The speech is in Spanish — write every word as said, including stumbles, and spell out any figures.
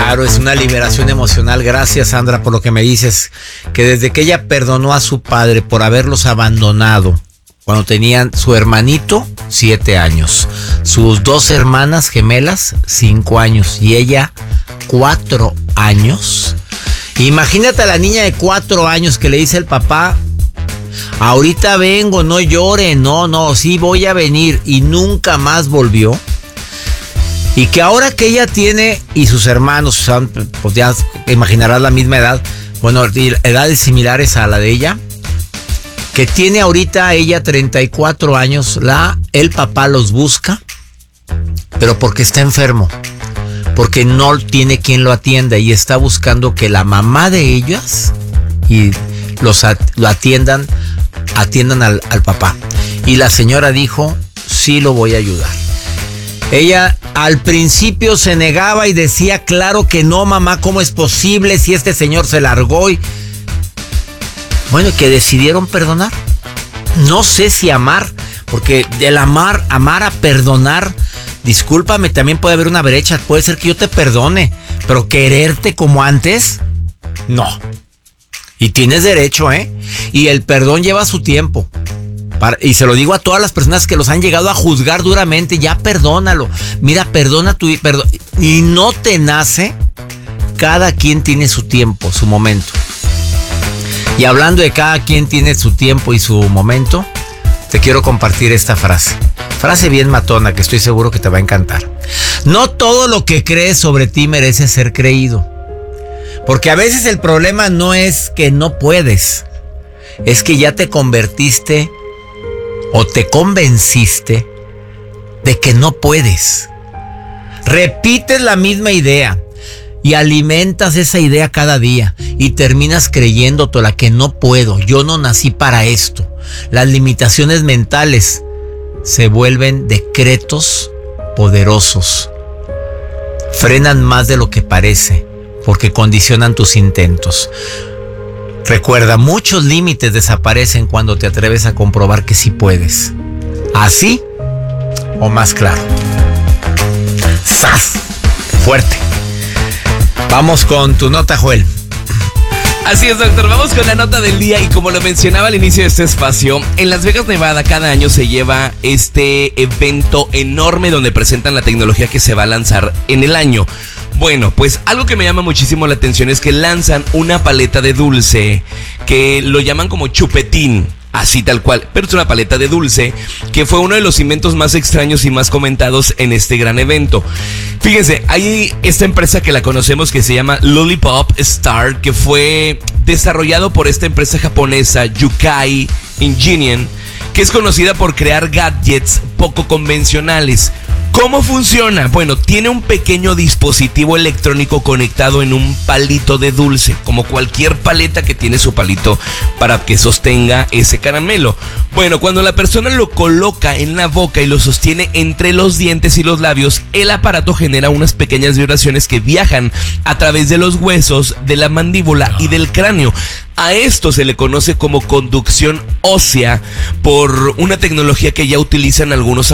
Claro, es una liberación emocional. Gracias, Sandra, por lo que me dices, que desde que ella perdonó a su padre por haberlos abandonado cuando tenían su hermanito, siete años, sus dos hermanas gemelas, cinco años, y ella, cuatro años. Imagínate a la niña de cuatro años que le dice el papá: ahorita vengo, no llore, no, no, sí voy a venir, y nunca más volvió. Y que ahora que ella tiene, y sus hermanos, son, pues ya imaginarás la misma edad, bueno, edades similares a la de ella, que tiene ahorita ella treinta y cuatro años, la, el papá los busca, pero porque está enfermo, porque no tiene quien lo atienda y está buscando que la mamá de ellas y los lo atiendan, atiendan al, al papá. Y la señora dijo: sí, lo voy a ayudar. Ella al principio se negaba y decía: claro que no, mamá, ¿cómo es posible si este señor se largó? Y bueno, que decidieron perdonar. No sé si amar, porque del amar, amar a perdonar, discúlpame, también puede haber una brecha. Puede ser que yo te perdone, pero quererte como antes, no. Y tienes derecho, ¿eh? Y el perdón lleva su tiempo. Para, y se lo digo a todas las personas que los han llegado a juzgar duramente: ya perdónalo. Mira, perdona tu... Perdón, y no te nace. Cada quien tiene su tiempo, su momento. Y hablando de cada quien tiene su tiempo y su momento, te quiero compartir esta frase. Frase bien matona que estoy seguro que te va a encantar. No todo lo que crees sobre ti merece ser creído. Porque a veces el problema no es que no puedes. Es que ya te convertiste o te convenciste de que no puedes. Repites la misma idea y alimentas esa idea cada día y terminas creyéndote que no puedo, yo no nací para esto. Las limitaciones mentales se vuelven decretos poderosos. Frenan más de lo que parece porque condicionan tus intentos. Recuerda, muchos límites desaparecen cuando te atreves a comprobar que sí puedes. Así o más claro. ¡Sas! Fuerte. Vamos con tu nota, Joel. Así es, doctor, vamos con la nota del día. Y como lo mencionaba al inicio de este espacio, en Las Vegas, Nevada, cada año se lleva este evento enorme donde presentan la tecnología que se va a lanzar en el año. Bueno, pues algo que me llama muchísimo la atención es que lanzan una paleta de dulce que lo llaman como chupetín, así tal cual, pero es una paleta de dulce que fue uno de los inventos más extraños y más comentados en este gran evento. Fíjense, hay esta empresa que la conocemos que se llama Lollipop Star, que fue desarrollado por esta empresa japonesa Yukai Engineering, que es conocida por crear gadgets poco convencionales. ¿Cómo funciona? Bueno, tiene un pequeño dispositivo electrónico conectado en un palito de dulce, como cualquier paleta que tiene su palito para que sostenga ese caramelo. Bueno, cuando la persona lo coloca en la boca y lo sostiene entre los dientes y los labios, el aparato genera unas pequeñas vibraciones que viajan a través de los huesos de la mandíbula y del cráneo. A esto se le conoce como conducción ósea por una tecnología que ya utilizan algunos